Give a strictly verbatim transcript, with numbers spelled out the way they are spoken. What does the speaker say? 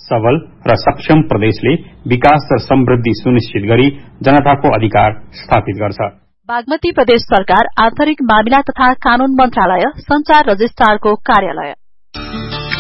सबल र सक्षम प्रदेशले विकास र समृद्धि सुनिश्चित गरी जनताको अधिकार स्थापित गर्छ। बागमती प्रदेश सरकार आन्तरिक मामिला तथा कानून मन्त्रालय संचार रजिस्ट्रारको कार्यालय